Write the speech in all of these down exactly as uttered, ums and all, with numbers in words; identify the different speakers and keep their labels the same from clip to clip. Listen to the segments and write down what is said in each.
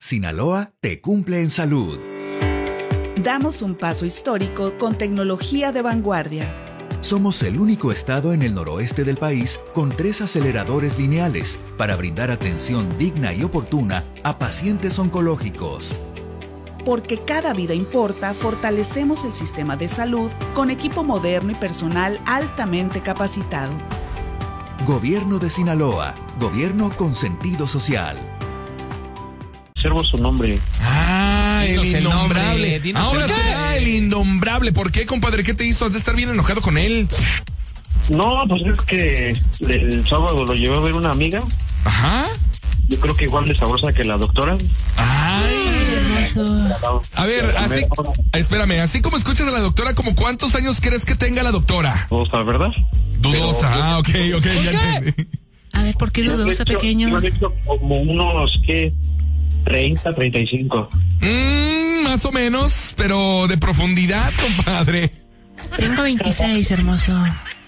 Speaker 1: Sinaloa te cumple en salud.
Speaker 2: Damos un paso histórico con tecnología de vanguardia.
Speaker 1: Somos el único estado en el noroeste del país con tres aceleradores lineales para brindar atención digna y oportuna a pacientes oncológicos.
Speaker 2: Porque cada vida importa, fortalecemos el sistema de salud con equipo moderno y personal altamente capacitado.
Speaker 1: Gobierno de Sinaloa. Gobierno con sentido social.
Speaker 3: Observo su nombre.
Speaker 4: Ah,
Speaker 5: Dinos
Speaker 4: el
Speaker 5: el
Speaker 4: innombrable.
Speaker 5: nombre, dinos
Speaker 4: Ahora
Speaker 5: el nombre.
Speaker 4: será el innombrable. ¿Por qué, compadre? ¿Qué te hizo? Has de estar bien enojado con él.
Speaker 3: No, pues es que el sábado lo llevé a ver una amiga.
Speaker 4: Ajá.
Speaker 3: Yo creo que igual de sabrosa que la doctora.
Speaker 4: Ay. A ver, así, espérame, así como escuchas a la doctora, ¿como cuántos años crees que tenga la doctora?
Speaker 3: Dudosa, ¿verdad?
Speaker 4: Dudosa,
Speaker 3: Pero-
Speaker 4: ah, ok, ok, ya entendí.
Speaker 5: A ver, ¿por qué
Speaker 3: Yo le
Speaker 5: dudosa,
Speaker 3: echo-
Speaker 5: pequeño?
Speaker 3: Yo le echo como unos, ¿qué? treinta, treinta y cinco.
Speaker 4: Mm, más o menos, pero de profundidad, compadre.
Speaker 5: Tengo veintiséis, hermoso.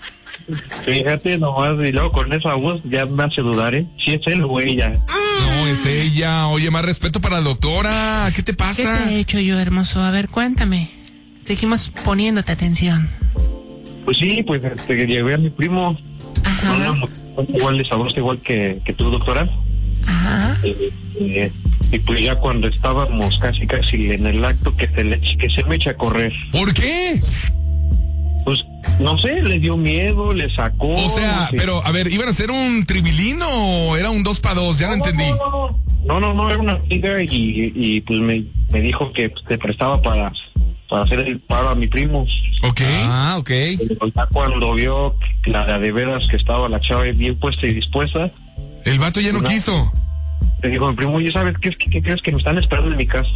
Speaker 3: Fíjate nomás, y luego con esa voz ya me hace dudar, ¿eh? Si es él o ella.
Speaker 4: No, es ella. Oye, más respeto para la doctora. ¿Qué te
Speaker 5: ¿Qué
Speaker 4: pasa?
Speaker 5: te he hecho yo, hermoso? A ver, cuéntame. Seguimos poniéndote atención.
Speaker 3: Pues sí, pues este, llevé a mi primo.
Speaker 5: Ajá,
Speaker 3: Una mujer igual de sabrosa, igual que, que tu doctora.
Speaker 5: ajá.
Speaker 3: Eh, eh, y pues ya cuando estábamos casi casi en el acto que se, le, que se me echa a correr,
Speaker 4: ¿Por qué?
Speaker 3: pues no sé, le dio miedo, le sacó.
Speaker 4: O sea,
Speaker 3: no sé.
Speaker 4: pero, a ver, ¿iban a hacer un tribilino o era un dos para dos? Ya no entendí.
Speaker 3: No, no, no, no, no, era una amiga y, y pues me, me dijo que pues, te prestaba para, para hacer el paro a mi primo.
Speaker 4: Ok.
Speaker 5: Ah, ok.
Speaker 3: Pero ya cuando vio que la de veras que estaba la chava bien puesta y dispuesta,
Speaker 4: El vato ya no
Speaker 3: No.
Speaker 4: quiso.
Speaker 3: le dijo a mi primo, oye, ¿sabes qué, qué, qué crees que me están esperando en mi casa?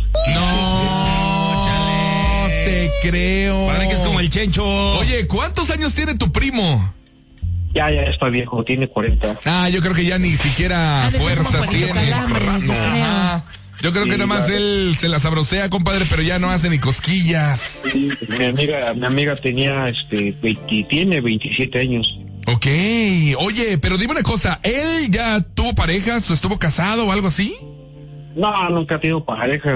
Speaker 4: No,
Speaker 5: chale.
Speaker 4: te creo.
Speaker 5: Parece que es como el Chencho.
Speaker 4: Oye, ¿cuántos años tiene tu primo?
Speaker 3: Ya, ya está viejo, tiene cuarenta.
Speaker 4: Ah, yo creo que ya ni siquiera
Speaker 5: Ha de ser como
Speaker 4: fuerzas
Speaker 5: Juanito
Speaker 4: tiene.
Speaker 5: Calambres, yo creo.
Speaker 4: Ajá. Yo creo que
Speaker 3: Sí,
Speaker 4: nada más
Speaker 3: claro.
Speaker 4: él se la sabrosea, compadre, pero ya no hace ni cosquillas.
Speaker 3: Mi amiga, mi amiga tenía, este, veinte, tiene veintisiete años.
Speaker 4: Ok. Oye, pero dime una cosa, ¿él ya tuvo parejas o estuvo casado o algo así?
Speaker 3: No, nunca ha tenido parejas.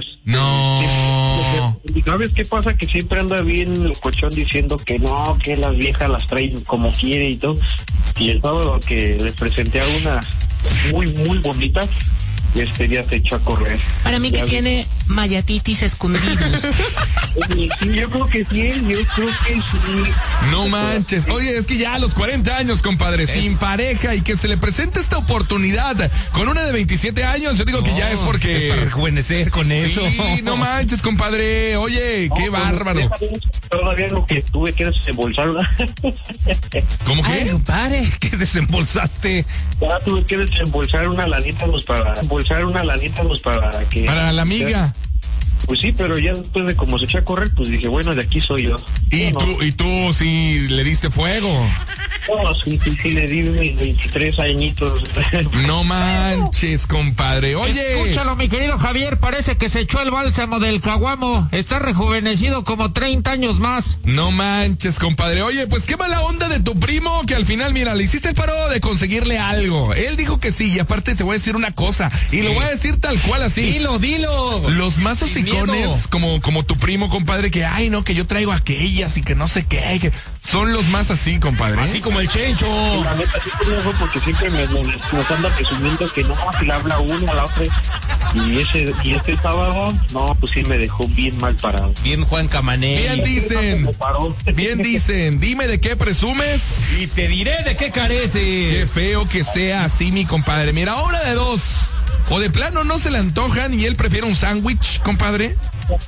Speaker 4: No.
Speaker 3: ¿Y sabes qué pasa? Que siempre anda bien el cochón diciendo que no, que las viejas las traen como quiere y todo. Y el sábado que les presenté a una muy, muy bonita, este día se echó a correr.
Speaker 5: Para mí que
Speaker 3: Ya vi.
Speaker 5: tiene mayatitis escondidos.
Speaker 3: Sí, yo creo que sí, yo creo que sí.
Speaker 4: No manches. Oye, es que ya a los cuarenta años, compadre, sin pareja y que se le presente esta oportunidad con una de veintisiete años, yo digo que ya es porque...
Speaker 5: Es para rejuvenecer con eso.
Speaker 4: Sí, no manches, compadre. Oye, qué
Speaker 3: No,
Speaker 4: bárbaro.
Speaker 3: pues, todavía lo que tuve que desembolsar, ¿verdad?
Speaker 4: ¿Cómo
Speaker 5: Ay,
Speaker 4: que?
Speaker 5: compadre, ¿qué desembolsaste?
Speaker 3: Ya tuve que desembolsar una lanita pues para desembolsar una lanita pues para que
Speaker 4: Para la amiga.
Speaker 3: Pues sí, pero ya después de como se echó a correr, pues dije, bueno, de aquí soy yo.
Speaker 4: Y
Speaker 3: No,
Speaker 4: tú, y tú sí le diste fuego.
Speaker 3: No, sí, sí, sí, le di mis veintitrés añitos.
Speaker 4: No manches, compadre. Oye.
Speaker 6: Escúchalo, mi querido Javier, parece que se echó el bálsamo del caguamo. Está rejuvenecido como treinta años más.
Speaker 4: No manches, compadre. Oye, pues qué mala onda de tu primo que al final, mira, le hiciste el paro de conseguirle algo. Él dijo que sí, y aparte te voy a decir una cosa, y lo voy a decir tal cual así.
Speaker 5: Dilo, dilo.
Speaker 4: Los más
Speaker 5: Sin miedo.
Speaker 4: hocicones, como, como tu primo, compadre, que ay, no, que yo traigo aquellas y que no sé qué, que son los más así, compadre.
Speaker 5: Así como el Chencho.
Speaker 3: La neta sí te dejo porque siempre me, me, nos anda presumiendo que no, si le habla uno a la otra. Y ese y este sábado, no, pues sí me dejó bien mal parado.
Speaker 5: Bien Juan Camaney.
Speaker 4: Bien dicen,
Speaker 3: Me paró.
Speaker 4: bien dicen, dime de qué presumes.
Speaker 5: Y te diré de qué
Speaker 4: Qué
Speaker 5: careces.
Speaker 4: feo que sea así, mi compadre. Mira, ahora de dos. O de plano no se le antojan y él prefiere un sándwich, compadre.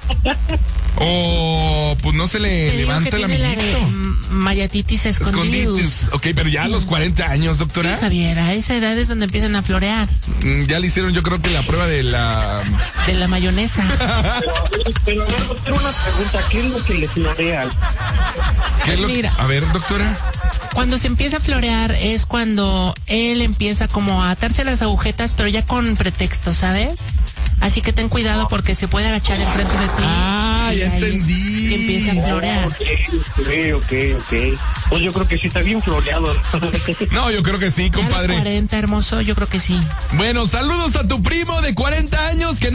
Speaker 4: O pues no se le
Speaker 5: Te digo
Speaker 4: levanta
Speaker 5: que
Speaker 4: el
Speaker 5: tiene la de
Speaker 4: amiguito.
Speaker 5: mm, mayatitis escondidos.
Speaker 4: Escondites. Ok, pero ya a los cuarenta años,
Speaker 5: Sí,
Speaker 4: doctora.
Speaker 5: Javier, a esa edad es donde empiezan a florear.
Speaker 4: Mm, Ya le hicieron yo creo que la prueba de la...
Speaker 5: De la mayonesa.
Speaker 3: Pero a ver, doctor, una pregunta, ¿qué es lo que le florea?
Speaker 4: ¿Qué es lo-
Speaker 5: Mira.
Speaker 4: A ver, doctora.
Speaker 5: Cuando se empieza a florear es cuando él empieza como a atarse las agujetas, pero ya con pretexto, ¿sabes? Así que ten cuidado porque se puede agachar enfrente de ti.
Speaker 4: Ah,
Speaker 5: y
Speaker 4: ya
Speaker 5: ahí es
Speaker 4: entendí.
Speaker 5: que empieza a florear.
Speaker 3: Ok, ok, ok. Pues yo creo que sí está bien floreado.
Speaker 4: No, yo creo que sí,
Speaker 5: Ya a los
Speaker 4: compadre.
Speaker 5: cuarenta, hermoso, yo creo que sí.
Speaker 4: Bueno, saludos a tu primo de cuarenta años que